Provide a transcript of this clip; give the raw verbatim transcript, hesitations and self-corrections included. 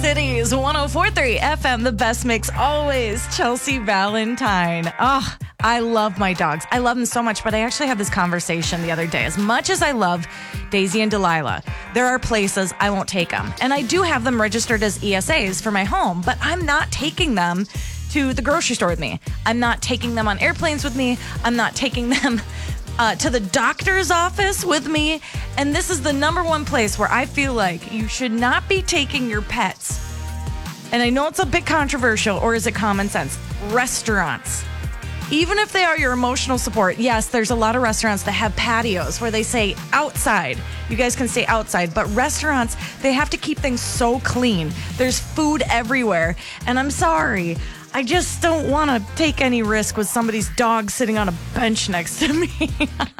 Cities, one oh four point three F M, the best mix always. Chelsea Valentine. Oh, I love my dogs. I love them so much, but I actually had this conversation the other day. As much as I love Daisy and Delilah, there are places I won't take them. And I do have them registered as E S As for my home, but I'm not taking them to the grocery store with me. I'm not taking them on airplanes with me. I'm not taking them Uh, to the doctor's office with me. And this is the number one place where I feel like you should not be taking your pets. And I know it's a bit controversial, or is it common sense? Restaurants. Even if they are your emotional support, yes, there's a lot of restaurants that have patios where they say outside. You guys can stay outside. But restaurants, they have to keep things so clean. There's food everywhere. And I'm sorry, I just don't want to take any risk with somebody's dog sitting on a bench next to me.